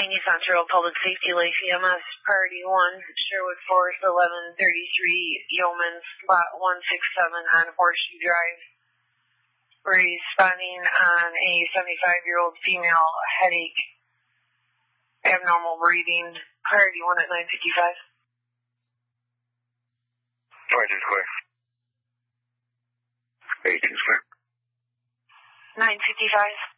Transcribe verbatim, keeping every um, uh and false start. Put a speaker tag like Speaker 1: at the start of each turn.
Speaker 1: Nissan Trail Public Safety Life E M S, Priority one, Sherwood Forest, eleven thirty-three, Yeoman's, Lot one six seven on Horseshoe Drive. Responding on a seventy-five-year-old female headache, abnormal breathing, Priority one at nine fifty-five.
Speaker 2: twenty-two square. eighty-two square.
Speaker 1: nine fifty-five.